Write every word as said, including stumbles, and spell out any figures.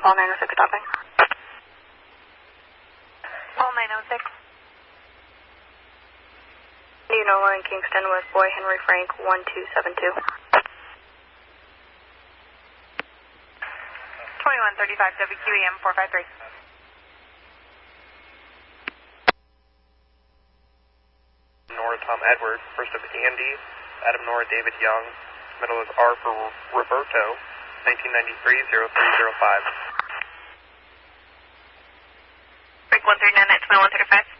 Paul nine oh six stopping. Paul nine oh six. Nola in Kingston with Boy Henry Frank one two seven two. twenty-one thirty-five W Q E M four five three. Nora Tom Edward, first of Andy, Adam Nora David Young, middle is R for Roberto, nineteen ninety-three oh three oh five. Break one three nine nine twenty-one thirty-five.